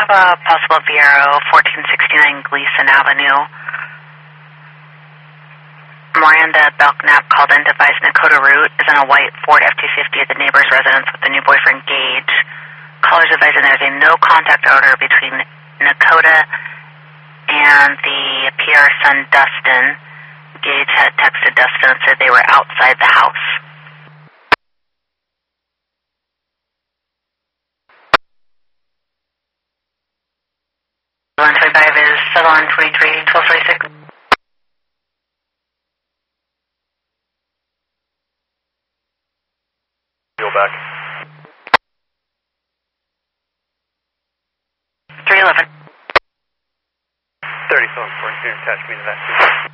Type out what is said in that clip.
have a possible VRO, 1469 Gleason Avenue. Miranda Belknap called in to advise Nakota Root is in a white Ford F-250 at the neighbor's residence with the new boyfriend, Gage. Callers advising there's a no-contact order between Nakota and the PR son, Dustin. Gage had texted Dustin and said they were outside the house. 125 is 7123, 1246. Go back. 311. 30, so important. Attach me to that.